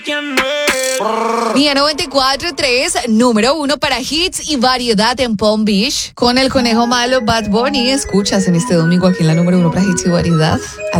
Mía 94.3, número 1 para hits y variedad en Palm Beach. Con el conejo malo Bad Bunny, escuchas en este domingo aquí en la número 1 para hits y variedad.